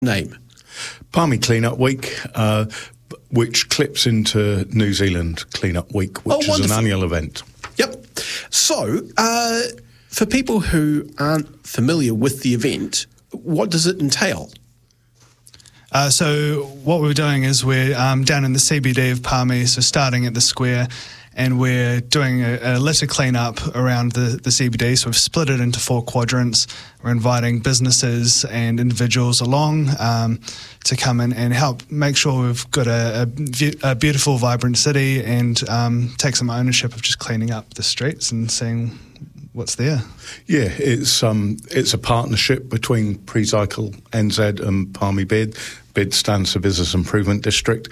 name? Palmy Cleanup Week, which clips into New Zealand Cleanup Week, which is an annual event. Yep. So, for people who aren't familiar with the event, what does it entail? So what we're doing is we're down in the CBD of Palmy, so starting at the square, and we're doing a litter cleanup around the CBD. So we've split it into 4 quadrants. We're inviting businesses and individuals along to come in and help make sure we've got a beautiful, vibrant city, and take some ownership of just cleaning up the streets and seeing what's there. Yeah, it's a partnership between Precycle NZ and Palmy BID. BID stands for Business Improvement District.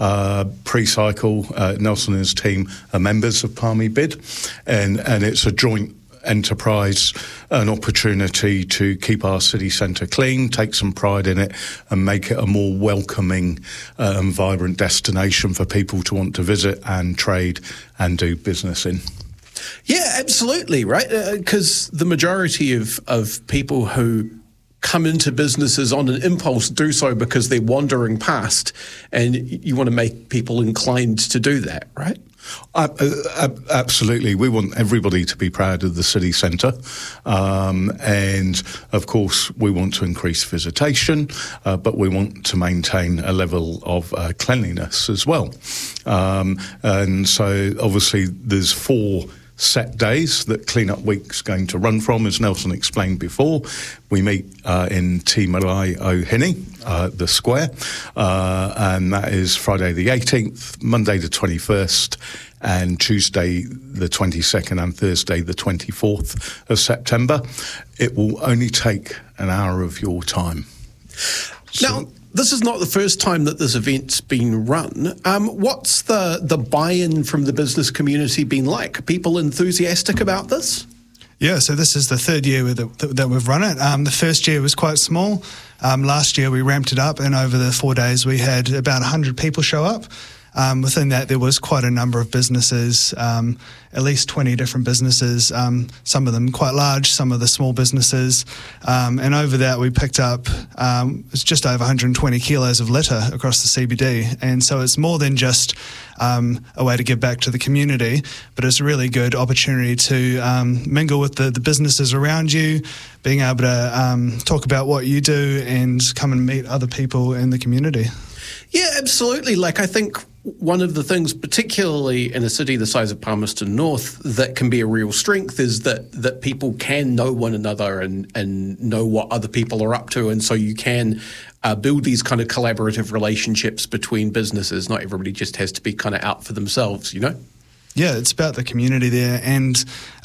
Precycle, Nelson and his team are members of Palmy BID, and it's a joint enterprise, an opportunity to keep our city centre clean, take some pride in it, and make it a more welcoming and vibrant destination for people to want to visit and trade and do business in. Yeah, absolutely, right? Because the majority of people who come into businesses on an impulse do so because they're wandering past, and you want to make people inclined to do that, right? Absolutely. We want everybody to be proud of the city centre, and of course we want to increase visitation, but we want to maintain a level of cleanliness as well. And so obviously there's 4 set days that Cleanup Week's going to run from, as Nelson explained before. We meet in Te Marae o Hini, the square, and that is Friday the 18th, Monday the 21st, and Tuesday the 22nd and Thursday the 24th of September. It will only take an hour of your time. Now, this is not the first time that this event's been run. What's the buy-in from the business community been like? People enthusiastic about this? Yeah, so this is the 3rd year that we've run it. The first year was quite small. Last year we ramped it up, and over the 4 days we had about 100 people show up. Within that, there was quite a number of businesses, at least 20 different businesses, some of them quite large, some of the small businesses. And over that, we picked up it's just over 120 kilos of litter across the CBD. And so it's more than just a way to give back to the community, but it's a really good opportunity to mingle with the businesses around you, being able to talk about what you do and come and meet other people in the community. Yeah, absolutely. Like, I think one of the things, particularly in a city the size of Palmerston North, that can be a real strength is that people can know one another and know what other people are up to. And so you can build these kind of collaborative relationships between businesses. Not everybody just has to be kind of out for themselves, you know? Yeah, it's about the community there, and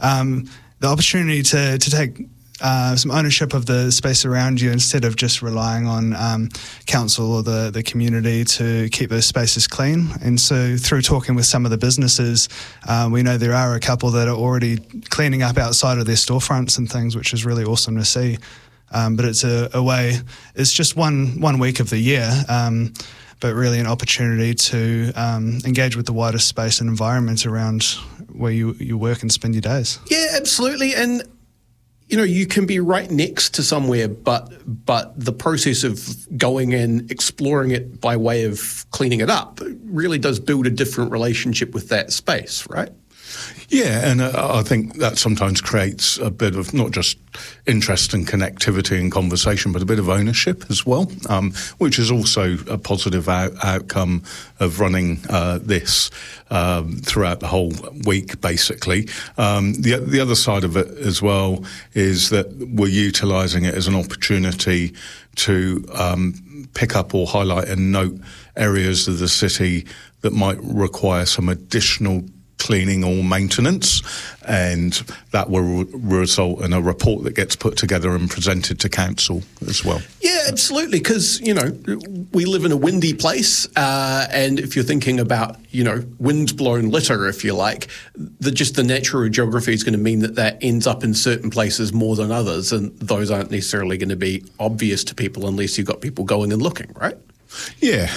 the opportunity to take some ownership of the space around you instead of just relying on council or the community to keep those spaces clean. And so through talking with some of the businesses, we know there are a couple that are already cleaning up outside of their storefronts and things, which is really awesome to see. But it's a way, it's just one week of the year, but really an opportunity to engage with the wider space and environment around where you work and spend your days. Yeah, absolutely. And you know, you can be right next to somewhere, but the process of going and exploring it by way of cleaning it up really does build a different relationship with that space, right? Yeah, and I think that sometimes creates a bit of not just interest and connectivity and conversation, but a bit of ownership as well, which is also a positive outcome of running this throughout the whole week, basically. The other side of it as well is that we're utilising it as an opportunity to pick up or highlight and note areas of the city that might require some additional cleaning or maintenance, and that will result in a report that gets put together and presented to council as well. Yeah, absolutely, because, you know, we live in a windy place, and if you're thinking about, you know, wind-blown litter, if you like, the natural geography is going to mean that ends up in certain places more than others, and those aren't necessarily going to be obvious to people unless you've got people going and looking, right? Yeah,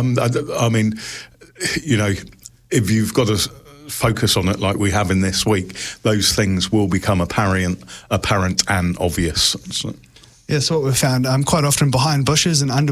I mean, you know, if you've got a focus on it like we have in this week, those things will become apparent and obvious. Yeah, so what we've found quite often behind bushes and under